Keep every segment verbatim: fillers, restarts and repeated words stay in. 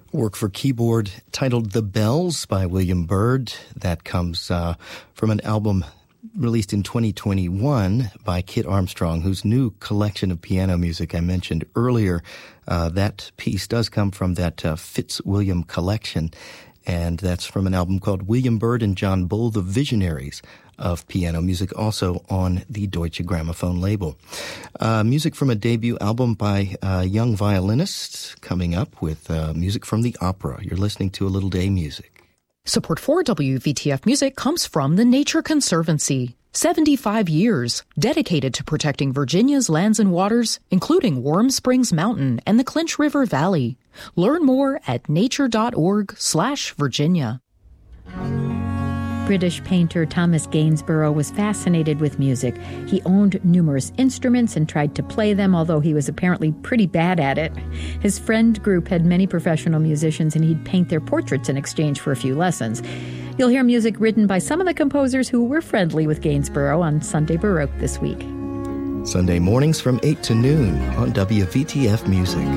Work for keyboard titled The Bells by William Byrd. That comes uh, from an album released in twenty twenty-one by Kit Armstrong, whose new collection of piano music I mentioned earlier. Uh, that piece does come from that uh, Fitzwilliam collection, and that's from an album called William Byrd and John Bull, The Visionaries of Piano Music, also on the Deutsche Grammophon label. Uh, music from a debut album by a young violinist coming up with uh, music from the opera. You're listening to A Little Day Music. Support for W V T F Music comes from the Nature Conservancy. seventy-five years dedicated to protecting Virginia's lands and waters, including Warm Springs Mountain and the Clinch River Valley. Learn more at nature.org slash Virginia. British painter Thomas Gainsborough was fascinated with music. He owned numerous instruments and tried to play them, although he was apparently pretty bad at it. His friend group had many professional musicians, and he'd paint their portraits in exchange for a few lessons. You'll hear music written by some of the composers who were friendly with Gainsborough on Sunday Baroque this week. Sunday mornings from eight to noon on W V T F Music.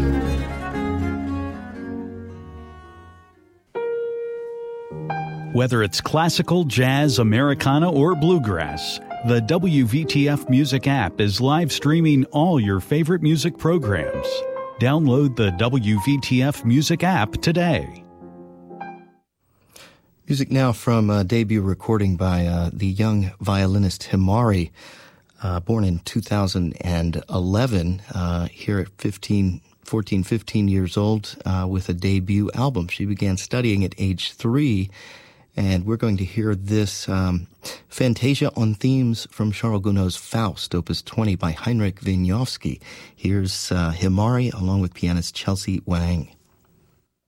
Whether it's classical, jazz, Americana, or bluegrass, the W V T F Music app is live streaming all your favorite music programs. Download the W V T F Music app today. Music now from a debut recording by uh, the young violinist Himari, uh, born in two thousand eleven, uh, here at fifteen, fourteen, fifteen years old, uh, with a debut album. She began studying at age three. And we're going to hear this um, Fantasia on themes from Charles Gounod's Faust, Opus twenty by Heinrich Wieniawski. Here's uh, Himari along with pianist Chelsea Wang.